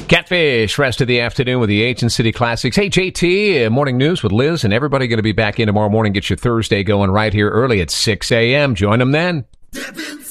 Catfish, rest of the afternoon with the Agent City Classics. Hey, JT, morning news with Liz and everybody going to be back in tomorrow morning. Get your Thursday going right here early at 6 a.m. Join them then.